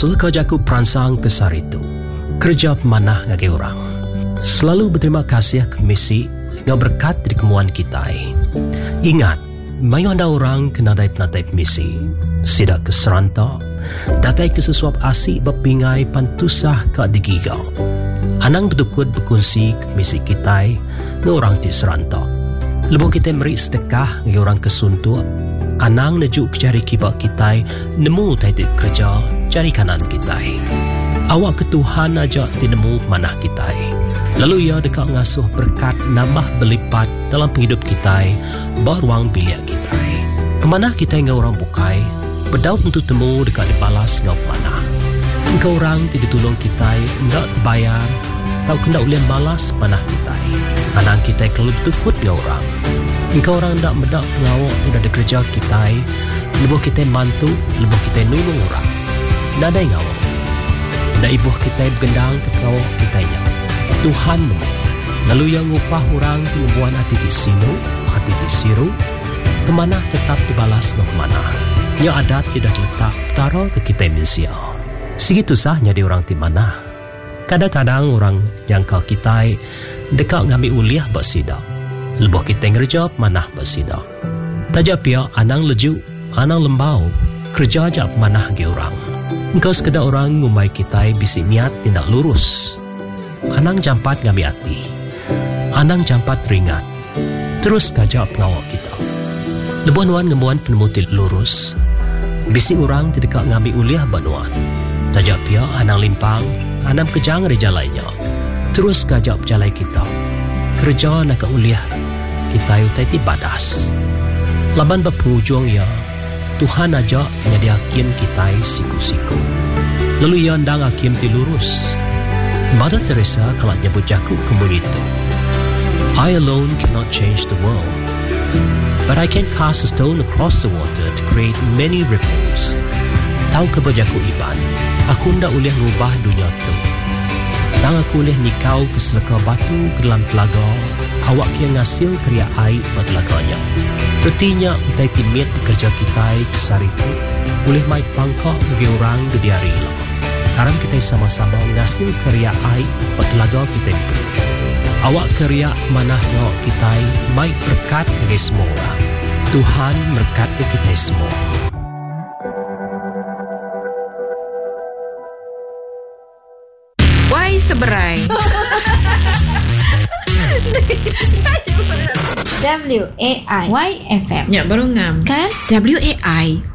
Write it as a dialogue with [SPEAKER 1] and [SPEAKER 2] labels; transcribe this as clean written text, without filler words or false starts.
[SPEAKER 1] Sulka jaku peransang kesar itu kerja pemanah ngagi orang. Selalu berterima kasih ke misi ngau berkat di kemuan kita. Ingat, mayu anda orang kena dai penatai misi. Sidak ke serantak, datai ke sesuap asik berpingai pantusah ke digigau. Anang betukut berkongsi ke misi kita ngau orang ti serantak. Lebuh kita beri sedekah ngau orang kesuntuk. Anang nejuk cari kibak kita nemu taiti kerja cari kanan kita. Awak ke Tuhan aja tinemu manah kita. Lalu ia dekat ngasuh berkat nambah berlipat dalam penghidup kita baruang biliak kita. Pemanah kita ngau orang bukai berdaut untuk temu dekat dibalas ngau pemanah. Engkau orang tidak tolong kita ndak terbayar tau kena ulian balas panah kita. Anang kita kalau betukut ngau orang. Engkau orang ndak medak pengawak tidak ada kerja kita. Lebuh kita mantu, lebuh kita nulung orang. Nadai ngawak. Ndak ibuh kita bergendang ke pengawak kita nya. Tuhan nemu. Lalu yang upah orang tinumbuan hati ti sino, hati ti siru, pemanah tetap dibalas ngau pemanah. Yang adat tidak letak taruh ke kita manusia. Segitu sahnya di orang ti manah. Kadang-kadang orang yang kau kita dekat ngambil uliah bersidak. Lebuh kita ngerja manah bersidak. Tajak pia anang lejuk, anang lembau, kerja ajak manah ke orang. Engkau sekedar orang ngumai kita bisi niat tindak lurus. Anang jampat ngambil hati. Anang jampat ringat. Terus kajak pengawak kita. Lebuh nuan ngemuan penemutil lurus. Bisi orang tidak ngambil uliah banuan. Tajak pia anang limpang, anam kejang reja lainnya. Terus kajak jalai kita. Kerja nak uliah kita utai badas. Laban berpenghujung ya, Tuhan aja menyediakan kita siku-siku. Lalu ia ndang hakim ti lurus. Mother Teresa kalau nyebut jaku kemun itu. I alone cannot change the world, but I can cast a stone across the water to create many ripples. Tahu kebajaku Iban, aku ndak boleh ngubah dunia tu. Tang aku boleh nikau ke seleka batu ke dalam telaga, awak yang ngasil kriya air buat telaganya. Artinya utai timit kerja kita kesar itu, boleh mai pangkak bagi orang di hari lah. Haram kita sama-sama ngasil kriya air buat telaga kita pun. Awak kriya manah ngawak kita mai berkat bagi semua orang. Tuhan berkati kita semua.
[SPEAKER 2] Why seberai?
[SPEAKER 3] WAI YFM.
[SPEAKER 2] Ya baru ngam.
[SPEAKER 3] Kan?
[SPEAKER 2] WAI